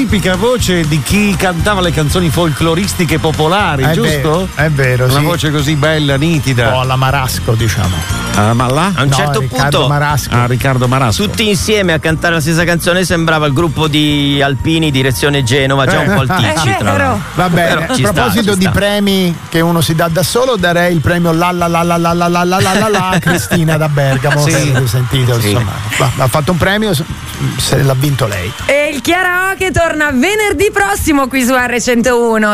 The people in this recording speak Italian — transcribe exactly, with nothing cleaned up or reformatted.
tipica voce di chi cantava le canzoni folcloristiche popolari, è giusto? Vero, è vero, Una sì. voce così bella, nitida. Un po' alla Marasco, diciamo. Ah, ma là? A un No, certo Riccardo punto Marasco. Ah, Riccardo Marasco. tutti insieme a cantare la stessa canzone sembrava il gruppo di Alpini direzione Genova, già un po' alticci È tra vero. l'altro. Va bene, Però a ci sta, proposito ci di sta. premi che uno si dà da solo, darei il premio la la la la la la la la la la la a Cristina da Bergamo. Sì. Avete sentito, Sì. insomma, va- ha fatto un premio, se l'ha vinto lei. E il Karaoke torna venerdì prossimo qui su erre centouno.